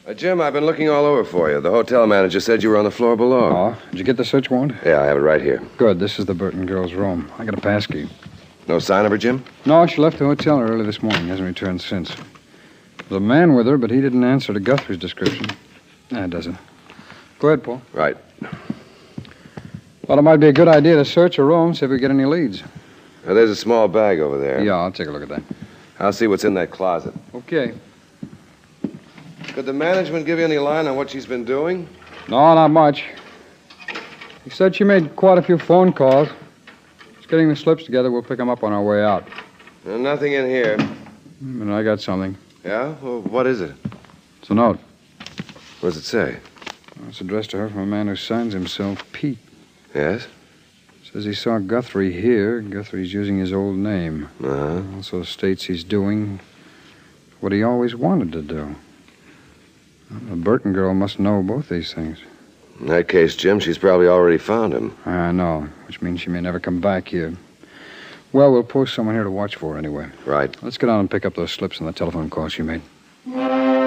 Jim, I've been looking all over for you. The hotel manager said you were on the floor below. Oh, did you get the search warrant? Yeah, I have it right here. Good. This is the Burton girl's room. I got a pass key. No sign of her, Jim? No, she left the hotel early this morning. Hasn't returned since. There's a man with her, but he didn't answer to Guthrie's description. It doesn't. Go ahead, Paul. Right. Well, it might be a good idea to search her room, see if we get any leads. There's a small bag over there. Yeah, I'll take a look at that. I'll see what's in that closet. Okay. Could the management give you any line on what she's been doing? No, not much. He said she made quite a few phone calls. Just getting the slips together. We'll pick them up on our way out. Nothing in here. And I got something. Yeah? Well, what is it? It's a note. What does it say? It's addressed to her from a man who signs himself Pete. Yes? Says he saw Guthrie here. Guthrie's using his old name. Uh-huh. Also states he's doing what he always wanted to do. The Burton girl must know both these things. In that case, Jim, she's probably already found him. I know, which means she may never come back here. Well, we'll post someone here to watch for her anyway. Right. Let's get on and pick up those slips on the telephone call she made.